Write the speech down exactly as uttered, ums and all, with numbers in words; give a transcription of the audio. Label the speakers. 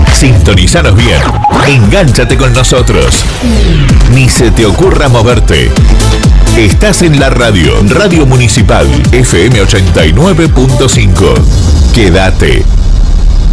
Speaker 1: Sintonizanos bien. Engánchate con nosotros. Ni se te ocurra moverte. Estás en la radio, Radio Municipal, F M ochenta y nueve punto cinco. Quédate.